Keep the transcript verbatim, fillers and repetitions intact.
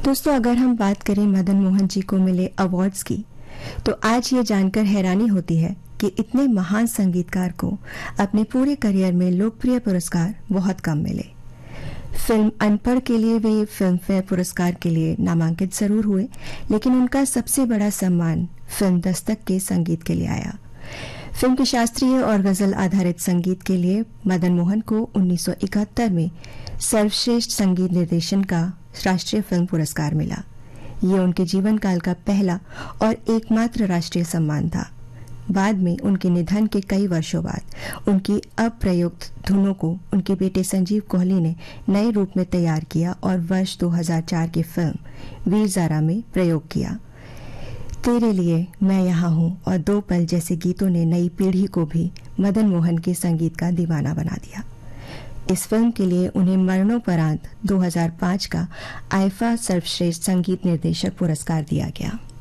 दोस्तों, अगर हम बात करें मदन मोहन जी को मिले अवार्ड्स की, तो आज ये जानकर हैरानी होती है कि इतने महान संगीतकार को अपने पूरे करियर में लोकप्रिय पुरस्कार बहुत कम मिले। फिल्म अनपढ़ के लिए वे फिल्म फेयर पुरस्कार के लिए नामांकित जरूर हुए, लेकिन उनका सबसे बड़ा सम्मान फिल्म दस्तक के संगीत के लिए आया। फिल्म के शास्त्रीय और गजल आधारित संगीत के लिए मदन मोहन को उन्नीस सौ इकहत्तर में सर्वश्रेष्ठ संगीत निर्देशन का राष्ट्रीय फिल्म पुरस्कार मिला। ये उनके जीवन काल का पहला और एकमात्र राष्ट्रीय सम्मान था। बाद में उनके निधन के कई वर्षों बाद उनकी अप्रयुक्त धुनों को उनके बेटे संजीव कोहली ने नए रूप में तैयार किया और वर्ष दो हज़ार चार की फिल्म वीर ज़ारा में प्रयोग किया। तेरे लिए मैं यहाँ हूँ और दो पल जैसे गीतों ने नई पीढ़ी को भी मदन मोहन के संगीत का दीवाना बना दिया। इस फिल्म के लिए उन्हें मरणोपरांत दो हज़ार पाँच का आईफा सर्वश्रेष्ठ संगीत निर्देशक पुरस्कार दिया गया।